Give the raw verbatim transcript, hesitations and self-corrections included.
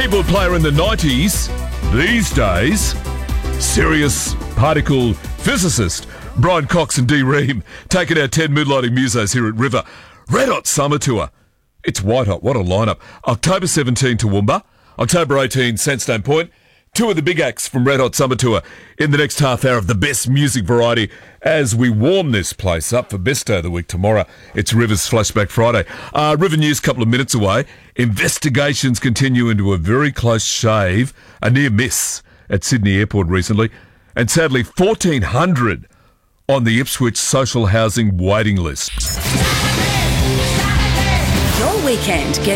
keyboard player in the nineties. These days, serious particle physicist Brian Cox and Dee Ream taking our ten moonlighting musos here at River. Red Hot Summer Tour. It's white hot. What a lineup. October seventeenth, Toowoomba. October eighteenth, Sandstone Point. Two of the big acts from Red Hot Summer Tour in the next half hour of the best music variety as we warm this place up for best day of the week tomorrow. It's River's Flashback Friday. Uh, River News, a couple of minutes away. Investigations continue into a very close shave, a near miss at Sydney Airport recently, and sadly fourteen hundred on the Ipswich social housing waiting list. Your weekend. Get